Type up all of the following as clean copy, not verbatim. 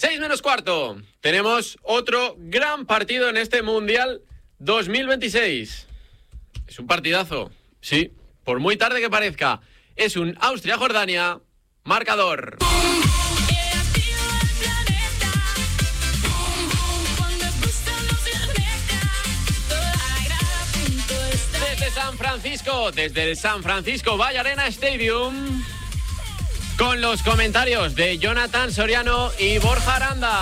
6:45. Tenemos otro gran partido en este Mundial 2026. Es un partidazo, sí, por muy tarde que parezca. Es un Austria-Jordania, marcador. Desde el San Francisco Bay Arena Stadium, con los comentarios de Jonathan Soriano y Borja Aranda.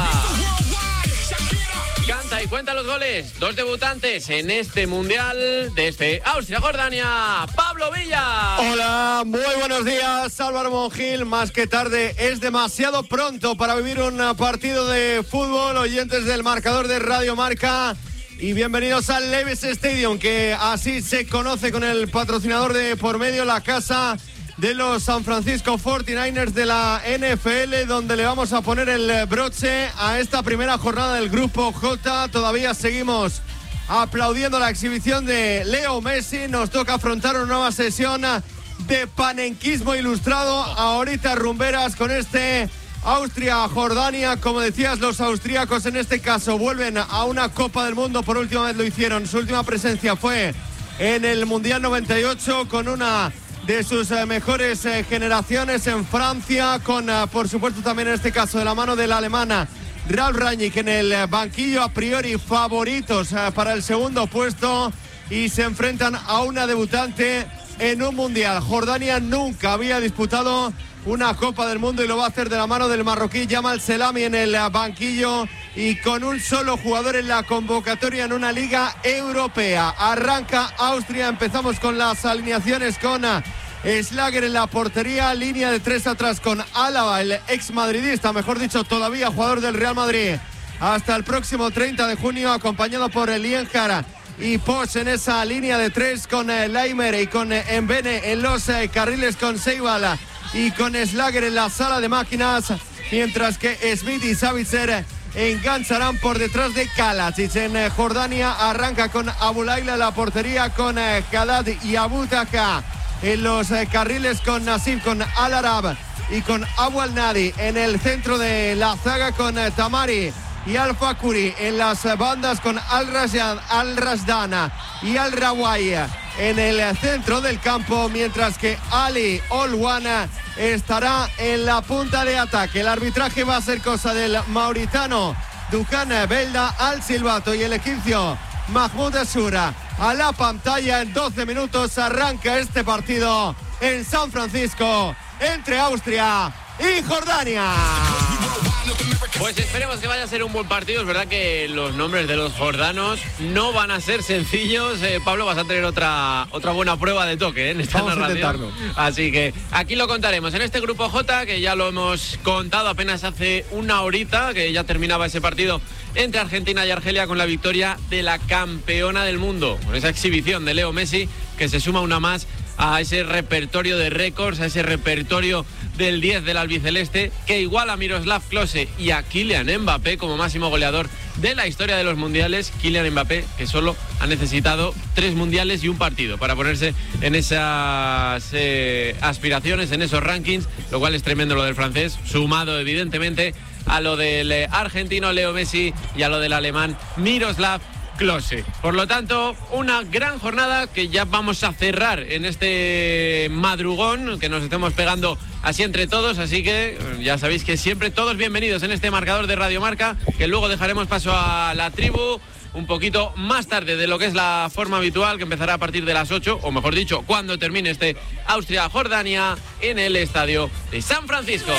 Canta y cuenta los goles. Dos debutantes en este Mundial desde Austria-Jordania. Pablo Villa. Hola, muy buenos días, Álvaro Monjil. Más que tarde, es demasiado pronto para vivir un partido de fútbol. Oyentes del marcador de Radio Marca, y bienvenidos al Levi's Stadium, que así se conoce con el patrocinador de por medio, la casa de los San Francisco 49ers de la NFL, donde le vamos a poner el broche a esta primera jornada del Grupo J. Todavía seguimos aplaudiendo la exhibición de Leo Messi. Nos toca afrontar una nueva sesión de panenquismo ilustrado. Ahorita rumberas con este Austria-Jordania. Como decías, los austríacos en este caso vuelven a una Copa del Mundo. Por última vez lo hicieron. Su última presencia fue en el Mundial 98 con una de sus mejores generaciones en Francia, con por supuesto también en este caso de la mano de la alemana Ralf Rangnick en el banquillo, a priori favoritos para el segundo puesto, y se enfrentan a una debutante en un Mundial. Jordania nunca había disputado una Copa del Mundo y lo va a hacer de la mano del marroquí Jamal Selami en el banquillo y con un solo jugador en la convocatoria en una liga europea. Arranca Austria, empezamos con las alineaciones con Schlager en la portería, línea de tres atrás con Álava, el ex madridista, mejor dicho, todavía jugador del Real Madrid hasta el próximo 30 de junio, acompañado por Lienjar y Posch en esa línea de tres, con Leimer y con Mbene en los carriles, con Seibala y con Schlager en la sala de máquinas, mientras que Smith y Savitzer engancharán por detrás de Kalajic. En Jordania arranca con Abulaila en la portería, con Haddad y Abutaka en los carriles, con Nasif, con Al-Arab y con Abu Al-Nadi en el centro de la zaga, con Tamari y Al-Fakuri en las bandas, con Al-Rajdana y Al-Rawai en el centro del campo, mientras que Ali Olwana estará en la punta de ataque. El arbitraje va a ser cosa del mauritano Dukan Belda al silbato y el egipcio Mahmoud Asura a la pantalla. En 12 minutos arranca este partido en San Francisco entre Austria y Jordania. Pues esperemos que vaya a ser un buen partido. Es verdad que los nombres de los jordanos no van a ser sencillos. Pablo, vas a tener otra buena prueba de toque en esta narración. Así que aquí lo contaremos en este Grupo J, que ya lo hemos contado apenas hace una horita, que ya terminaba ese partido entre Argentina y Argelia con la victoria de la campeona del mundo, con esa exhibición de Leo Messi, que se suma una más a ese repertorio de récords, a ese repertorio del 10 del albiceleste, que iguala a Miroslav Klose y a Kylian Mbappé como máximo goleador de la historia de los mundiales. Kylian Mbappé, que solo ha necesitado 3 mundiales y un partido para ponerse en esas aspiraciones, en esos rankings, lo cual es tremendo lo del francés, sumado evidentemente a lo del argentino Leo Messi y a lo del alemán Miroslav Klose. Por lo tanto, una gran jornada que ya vamos a cerrar en este madrugón que nos estemos pegando así entre todos, así que ya sabéis que siempre todos bienvenidos en este marcador de Radio Marca, que luego dejaremos paso a la tribu un poquito más tarde de lo que es la forma habitual, que empezará a partir de las 8, o mejor dicho, cuando termine este Austria-Jordania en el estadio de San Francisco.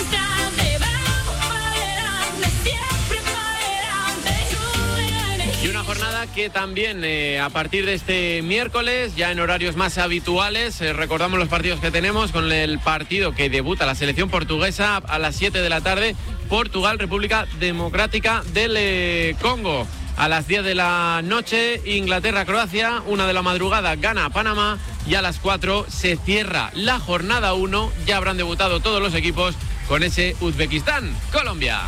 Y una jornada que también a partir de este miércoles, ya en horarios más habituales, recordamos los partidos que tenemos, con el partido que debuta la selección portuguesa a las 7 de la tarde, Portugal, República Democrática del Congo. A las 10 de la noche, Inglaterra-Croacia, 1 de la madrugada, Ghana-Panamá, y a las 4 se cierra la jornada 1, ya habrán debutado todos los equipos con ese Uzbekistán-Colombia.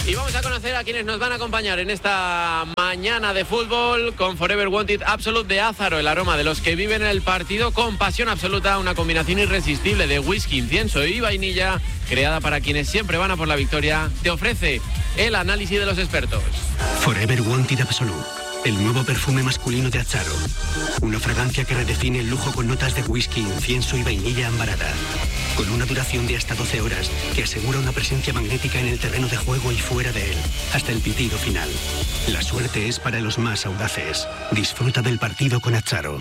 Y vamos a conocer a quienes nos van a acompañar en esta mañana de fútbol con Forever Wanted Absolute de Ázaro, el aroma de los que viven el partido con pasión absoluta, una combinación irresistible de whisky, incienso y vainilla, creada para quienes siempre van a por la victoria, te ofrece el análisis de los expertos. Forever Wanted Absolute, el nuevo perfume masculino de Ázaro. Una fragancia que redefine el lujo con notas de whisky, incienso y vainilla ambarada. Con una duración de hasta 12 horas que asegura una presencia magnética en el terreno de juego y fuera de él, hasta el pitido final. La suerte es para los más audaces. Disfruta del partido con Ázaro.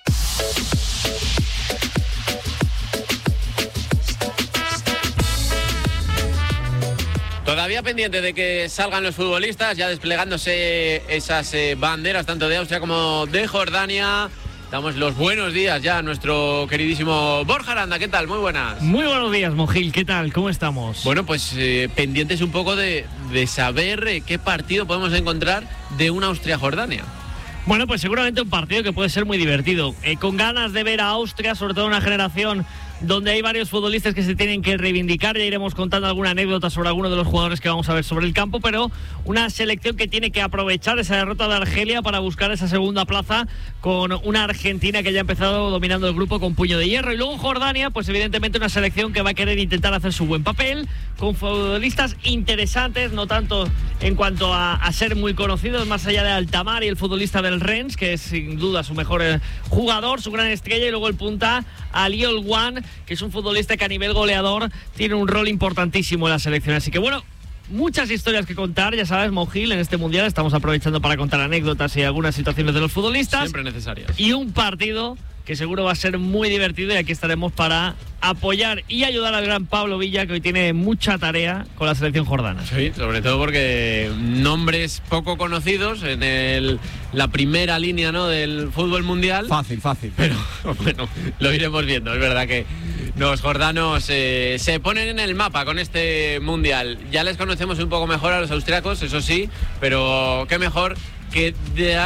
Todavía pendiente de que salgan los futbolistas, ya desplegándose esas banderas tanto de Austria como de Jordania. Damos los buenos días ya a nuestro queridísimo Borja Aranda. ¿Qué tal? Muy buenas. Muy buenos días, Mojil. ¿Qué tal? ¿Cómo estamos? Bueno, pues pendientes un poco de saber qué partido podemos encontrar de una Austria-Jordania. Bueno, pues seguramente un partido que puede ser muy divertido. Con ganas de ver a Austria, sobre todo una generación donde hay varios futbolistas que se tienen que reivindicar. Ya iremos contando alguna anécdota sobre algunos de los jugadores que vamos a ver sobre el campo, pero una selección que tiene que aprovechar esa derrota de Argelia para buscar esa segunda plaza con una Argentina que ya ha empezado dominando el grupo con puño de hierro. Y luego Jordania, pues evidentemente una selección que va a querer intentar hacer su buen papel, con futbolistas interesantes, no tanto en cuanto a ser muy conocidos, más allá de Altamar y el futbolista del Rennes, que es sin duda su mejor jugador, su gran estrella, y luego el punta Aliol Wan, que es un futbolista que a nivel goleador tiene un rol importantísimo en la selección. Así que bueno, muchas historias que contar, ya sabes, Mojil, en este Mundial estamos aprovechando para contar anécdotas y algunas situaciones de los futbolistas. Siempre necesarias. Y un partido que seguro va a ser muy divertido, y aquí estaremos para apoyar y ayudar al gran Pablo Villa, que hoy tiene mucha tarea con la selección jordana. Sí, sobre todo porque nombres poco conocidos en la primera línea, ¿no?, del fútbol mundial. Fácil. Pero bueno, lo iremos viendo. Es verdad que los jordanos se ponen en el mapa con este mundial. Ya les conocemos un poco mejor a los austriacos, eso sí, pero qué mejor que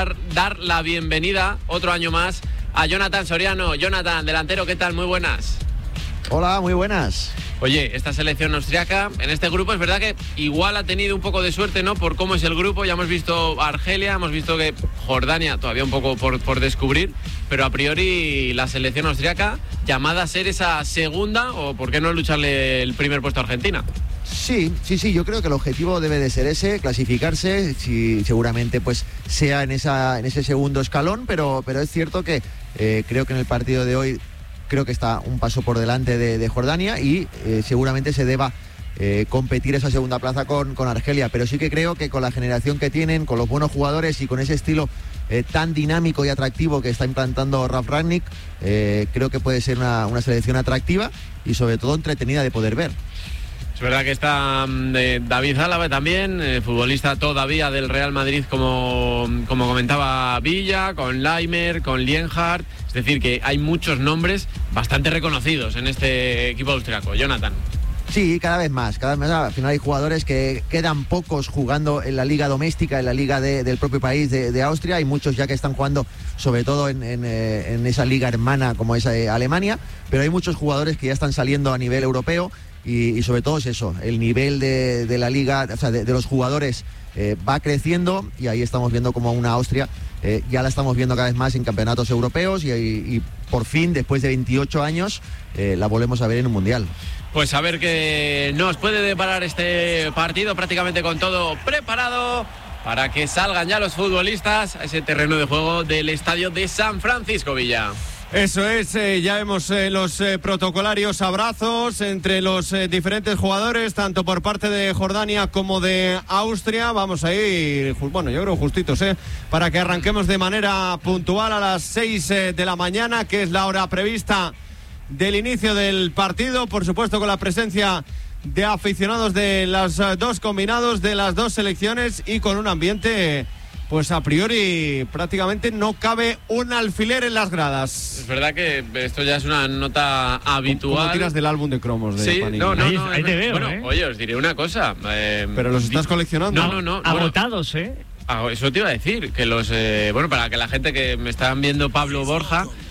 dar la bienvenida otro año más a Jonathan Soriano. Jonathan, delantero, ¿qué tal? Muy buenas. Hola, muy buenas. Oye, esta selección austriaca en este grupo es verdad que igual ha tenido un poco de suerte, ¿no?, por cómo es el grupo. Ya hemos visto Argelia, hemos visto que Jordania todavía un poco por descubrir, pero a priori la selección austriaca llamada a ser esa segunda, o por qué no lucharle el primer puesto a Argentina. Sí, yo creo que el objetivo debe de ser ese, clasificarse, seguramente pues sea en ese segundo escalón, pero es cierto que creo que en el partido de hoy creo que está un paso por delante de Jordania, y seguramente se deba competir esa segunda plaza con Argelia, pero sí que creo que con la generación que tienen, con los buenos jugadores y con ese estilo tan dinámico y atractivo que está implantando Ralf Rangnick, creo que puede ser una selección atractiva y sobre todo entretenida de poder ver. Es verdad que está David Álava también, futbolista todavía del Real Madrid, como comentaba Villa, con Laimer, con Lienhardt. Es decir, que hay muchos nombres bastante reconocidos en este equipo austriaco. Jonathan. Sí, cada vez más. Al final hay jugadores que quedan pocos jugando en la liga doméstica, en la liga del propio país de Austria. Hay muchos ya que están jugando, sobre todo en esa liga hermana como es Alemania, pero hay muchos jugadores que ya están saliendo a nivel europeo. Y sobre todo es eso, el nivel de la liga, o sea, de los jugadores va creciendo, y ahí estamos viendo como una Austria, ya la estamos viendo cada vez más en campeonatos europeos, y por fin, después de 28 años, la volvemos a ver en un mundial. Pues a ver qué nos puede deparar este partido, prácticamente con todo preparado para que salgan ya los futbolistas a ese terreno de juego del estadio de San Francisco, Villa. Eso es, ya vemos los protocolarios abrazos entre los diferentes jugadores, tanto por parte de Jordania como de Austria. Vamos a ir, bueno, yo creo justitos, para que arranquemos de manera puntual a las 6 de la mañana, que es la hora prevista del inicio del partido, por supuesto con la presencia de aficionados de los dos combinados, de las dos selecciones, y con un ambiente pues a priori prácticamente no cabe un alfiler en las gradas. Es verdad que esto ya es una nota habitual. ¿Cómo tiras del álbum de cromos de sí, Panini? No, ahí te veo, bueno, oye, os diré una cosa. ¿Pero los estás coleccionando? No. Agotados, Eso te iba a decir, que los bueno, para que la gente que me están viendo, Pablo, Borja,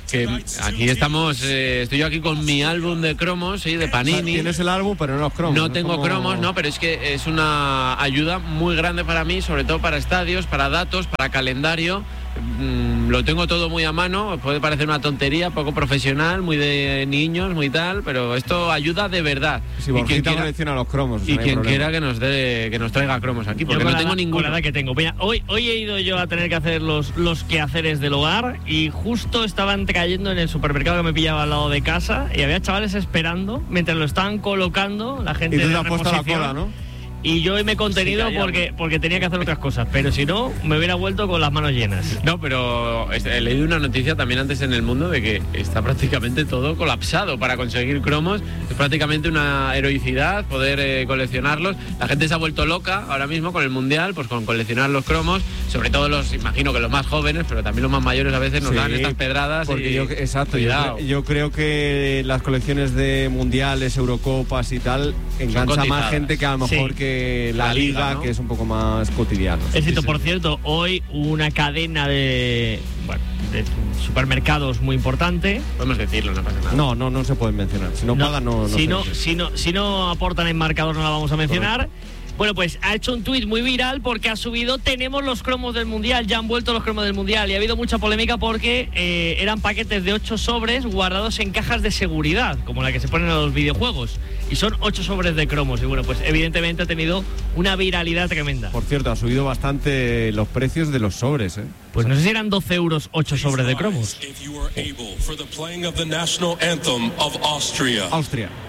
Que aquí estamos, estoy yo aquí con mi álbum de cromos, ¿sí? De Panini. Tienes el álbum, pero no los cromos. No tengo cromos, no, pero es que es una ayuda muy grande para mí, sobre todo para estadios, para datos, para calendario. Lo tengo todo muy a mano, puede parecer una tontería, poco profesional, muy de niños, muy tal, pero esto ayuda de verdad. Si Borjita colecciona los cromos. Y quien quiera que nos traiga cromos aquí, porque no tengo ninguna. La que tengo. Mira, hoy he ido yo a tener que hacer los quehaceres del hogar y justo estaban cayendo en el supermercado que me pillaba al lado de casa y había chavales esperando mientras lo estaban colocando, la gente. Y tú te de has puesto la cola, ¿no? Y yo me he contenido porque tenía que hacer otras cosas, pero si no, me hubiera vuelto con las manos llenas. No, pero he leído una noticia también antes en El Mundo de que está prácticamente todo colapsado para conseguir cromos. Es prácticamente una heroicidad poder coleccionarlos. La gente se ha vuelto loca ahora mismo con el Mundial, pues con coleccionar los cromos, sobre todo imagino que los más jóvenes, pero también los más mayores a veces nos dan estas pedradas. Porque yo creo que las colecciones de mundiales, Eurocopas y tal engancha más gente que a lo mejor que la liga, ¿no? Que es un poco más cotidiano. Éxito, por cierto, hoy una cadena de supermercados muy importante. Podemos decirlo, no pasa nada. No se pueden mencionar. Si no pagan, no. Si no aportan en marcador, no la vamos a mencionar. Correcto. Bueno, pues ha hecho un tuit muy viral porque ha subido, tenemos los cromos del Mundial, ya han vuelto los cromos del Mundial, y ha habido mucha polémica porque eran paquetes de 8 sobres guardados en cajas de seguridad, como la que se ponen a los videojuegos, y son 8 sobres de cromos, y bueno, pues evidentemente ha tenido una viralidad tremenda. Por cierto, ha subido bastante los precios de los sobres, ¿eh? Pues no sé si eran 12 euros 8 sobres de cromos. Austria.